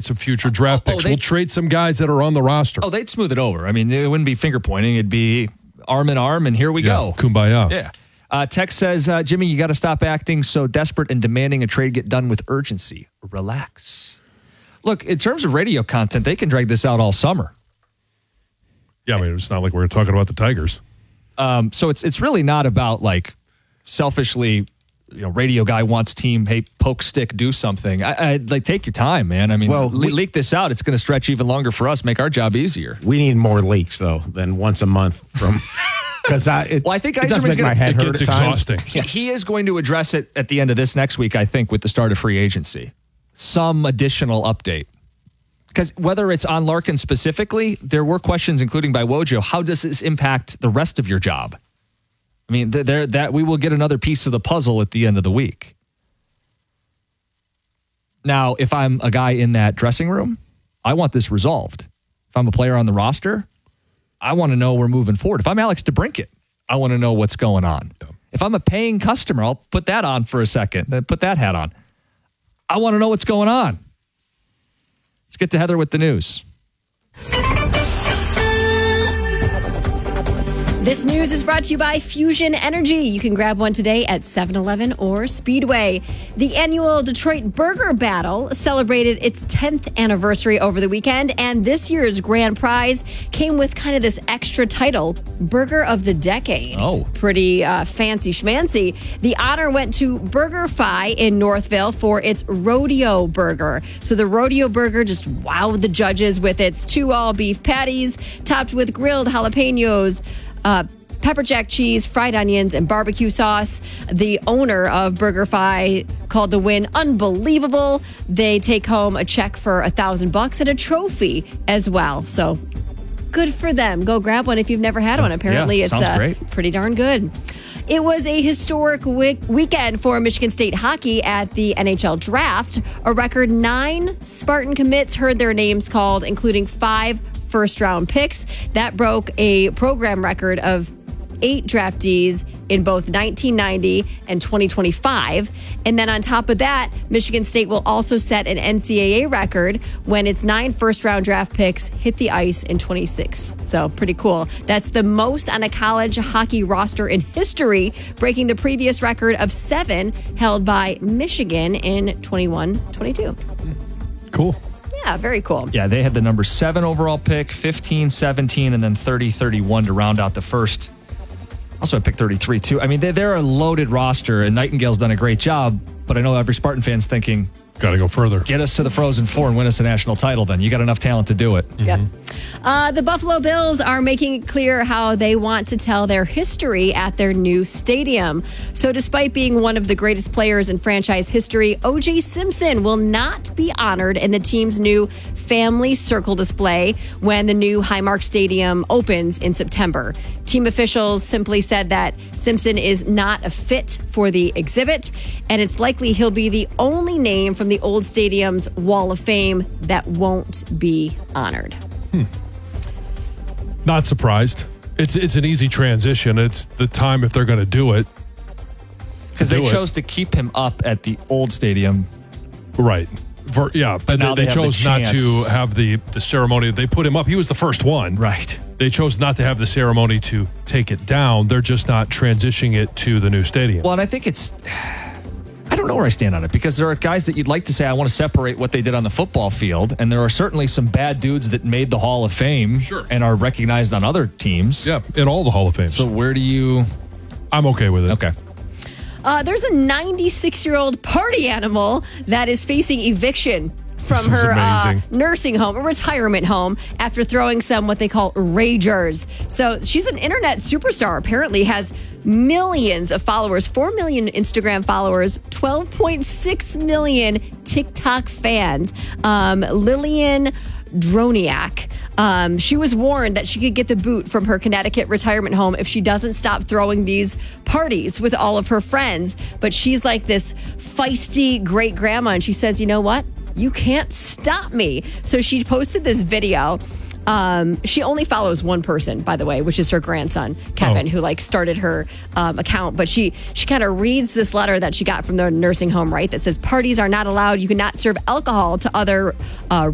some future draft picks. We'll trade some guys that are on the roster. Oh, they'd smooth it over. I mean, it wouldn't be finger pointing. It'd be arm in arm, and here we go. Kumbaya. Yeah. Tex says, Jimmy, you got to stop acting so desperate and demanding a trade get done with urgency. Relax. Look, in terms of radio content, they can drag this out all summer. Yeah, I mean, it's not like we're talking about the Tigers. So it's really not about like selfishly, radio guy wants team, hey, poke stick, do something. I like take your time, man. I mean, leak this out. It's going to stretch even longer for us, make our job easier. We need more leaks though than once a month from. Because I think it does make my head hurt. It's exhausting. He is going to address it at the end of this next week, I think, with the start of free agency. Some additional update. Because whether it's on Larkin specifically, there were questions, including by Wojo, how does this impact the rest of your job? I mean, that we will get another piece of the puzzle at the end of the week. Now, if I'm a guy in that dressing room, I want this resolved. If I'm a player on the roster, I want to know we're moving forward. If I'm Alex DeBrincat, I want to know what's going on. Yeah. If I'm a paying customer, I'll put that on for a second, then put that hat on. I want to know what's going on. Let's get to Heather with the news. This news is brought to you by Fusion Energy. You can grab one today at 7-Eleven or Speedway. The annual Detroit Burger Battle celebrated its 10th anniversary over the weekend, and this year's grand prize came with kind of this extra title, Burger of the Decade. Oh. Pretty fancy schmancy. The honor went to BurgerFi in Northville for its Rodeo Burger. So the Rodeo Burger just wowed the judges with its 2 all-beef patties, topped with grilled jalapenos, pepper jack cheese, fried onions, and barbecue sauce. The owner of BurgerFi called the win unbelievable. They take home a check for $1,000 and a trophy as well. So good for them. Go grab one if you've never had one. Apparently, it's great. Pretty darn good. It was a historic weekend for Michigan State hockey at the NHL draft. A record 9 Spartan commits heard their names called, including 5 first-round picks. That broke a program record of 8 draftees in both 1990 and 2025. And then on top of that, Michigan State will also set an NCAA record when its 9 first-round draft picks hit the ice in 26. So pretty cool. That's the most on a college hockey roster in history, breaking the previous record of 7 held by Michigan in 21-22. Cool. Yeah, very cool. Yeah, they had the number 7 overall pick, 15, 17, and then 30, 31 to round out the first. Also, I picked 33, too. I mean, they're a loaded roster, and Nightingale's done a great job, but I know every Spartan fan's thinking, got to go further. Get us to the Frozen Four and win us a national title, then. You got enough talent to do it. Yep. The Buffalo Bills are making it clear how they want to tell their history at their new stadium. So despite being one of the greatest players in franchise history, O.J. Simpson will not be honored in the team's new Family Circle display when the new Highmark Stadium opens in September. Team officials simply said that Simpson is not a fit for the exhibit, and it's likely he'll be the only name from the old stadium's Wall of Fame that won't be honored. Not surprised. It's an easy transition. It's the time if they're going to do it. Because they chose to keep him up at the old stadium. Right. But now they chose not to have the ceremony. They put him up. He was the first one. Right. They chose not to have the ceremony to take it down. They're just not transitioning it to the new stadium. Well, and I think I don't know where I stand on it, because there are guys that you'd like to say, I want to separate what they did on the football field, and there are certainly some bad dudes that made the Hall of Fame and are recognized on other teams. Yeah, in all the Hall of Fames. So where do you... I'm okay with it. Okay. There's a 96-year-old party animal that is facing eviction from her nursing home, a retirement home, after throwing some what they call ragers. So she's an internet superstar, apparently has millions of followers, 4 million Instagram followers, 12.6 million TikTok fans. Lillian Droniak. She was warned that she could get the boot from her Connecticut retirement home if she doesn't stop throwing these parties with all of her friends. But she's like this feisty great grandma, and she says, you know what? You can't stop me. So she posted this video. She only follows one person, by the way, which is her grandson, Kevin, who started her account. But she kind of reads this letter that she got from the nursing home, right? That says parties are not allowed. You cannot serve alcohol to other